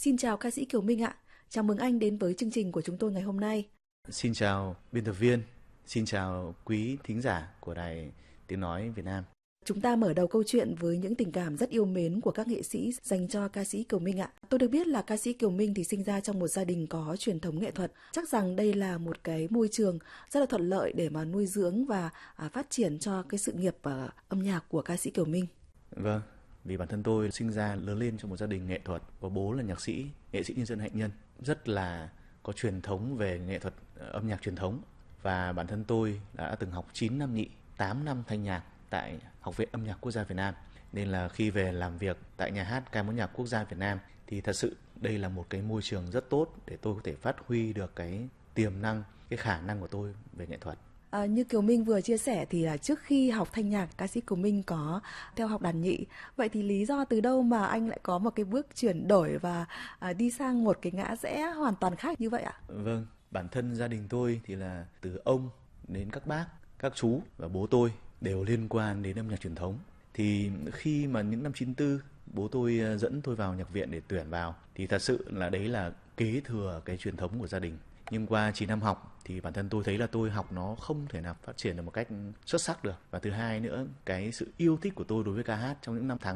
Xin chào ca sĩ Kiều Minh ạ. Chào mừng anh đến với chương trình của chúng tôi ngày hôm nay. Xin chào biên tập viên, xin chào quý thính giả của Đài Tiếng Nói Việt Nam. Chúng ta mở đầu câu chuyện với những tình cảm rất yêu mến của các nghệ sĩ dành cho ca sĩ Kiều Minh ạ. Tôi được biết là ca sĩ Kiều Minh thì sinh ra trong một gia đình có truyền thống nghệ thuật. Chắc rằng đây là một cái môi trường rất là thuận lợi để mà nuôi dưỡng và phát triển cho cái sự nghiệp âm nhạc của ca sĩ Kiều Minh. Vâng, vì bản thân tôi sinh ra lớn lên trong một gia đình nghệ thuật, có bố là nhạc sĩ, nghệ sĩ nhân dân hạnh nhân, rất là có truyền thống về nghệ thuật âm nhạc truyền thống. Và bản thân tôi đã từng học 9 năm nhị, 8 năm thanh nhạc tại Học viện Âm nhạc Quốc gia Việt Nam. Nên là khi về làm việc tại Nhà hát Ca mối nhạc Quốc gia Việt Nam thì thật sự đây là một cái môi trường rất tốt để tôi có thể phát huy được cái tiềm năng, cái khả năng của tôi về nghệ thuật. Như Kiều Minh vừa chia sẻ thì là trước khi học thanh nhạc, ca sĩ Kiều Minh có theo học đàn nhị. Vậy thì lý do từ đâu mà anh lại có một cái bước chuyển đổi và đi sang một cái ngã rẽ hoàn toàn khác như vậy ạ? Vâng, bản thân gia đình tôi thì là từ ông đến các bác, các chú và bố tôi đều liên quan đến âm nhạc truyền thống. Thì khi mà những năm 94 bố tôi dẫn tôi vào nhạc viện để tuyển vào thì thật sự là đấy là kế thừa cái truyền thống của gia đình. Nhưng qua 9 năm học thì bản thân tôi thấy là tôi học nó không thể nào phát triển được một cách xuất sắc được. Và thứ hai nữa, cái sự yêu thích của tôi đối với ca hát trong những năm tháng